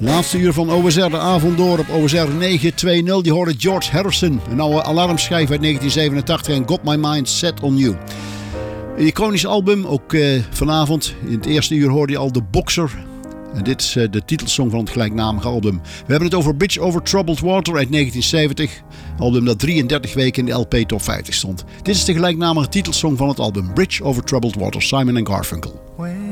Laatste uur van OSR de avond door op OSR 920. Die hoorde George Harrison. Een oude alarmschijf uit 1987 en Got My Mind Set On You. Een iconisch album, ook vanavond. In het eerste uur hoorde je al The Boxer. En dit is de titelsong van het gelijknamige album. We hebben het over Bridge Over Troubled Water uit 1970. Album dat 33 weken in de LP Top 50 stond. Dit is de gelijknamige titelsong van het album. Bridge Over Troubled Water, Simon & Garfunkel.